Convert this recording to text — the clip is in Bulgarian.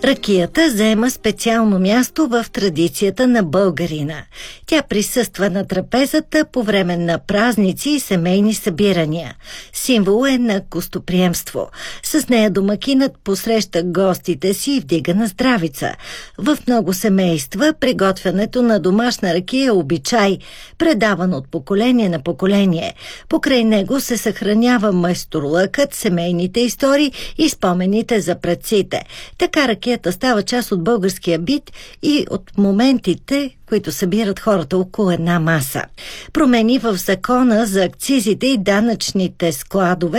Ракията заема специално място в традицията на българина. Тя присъства на трапезата по време на празници и семейни събирания. Символ е на гостоприемство. С нея домакинът посреща гостите си и вдига на здравица. В много семейства приготвянето на домашна ракия е обичай, предаван от поколение на поколение. Покрай него се съхранява майсторлъкът, семейните истории и спомените за предците. Така ракията става част от българския бит и от моментите, които събират хората около една маса. Промени в закона за акцизите и данъчните складове